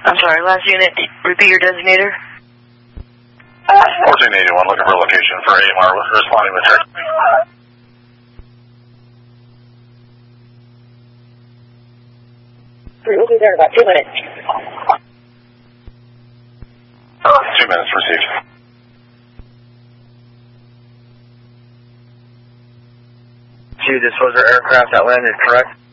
I'm sorry, last unit, repeat your designator. 1481, looking for a location for AMR, responding with text. We'll be there in about 2 minutes. 2 minutes received. This was our aircraft that landed, correct?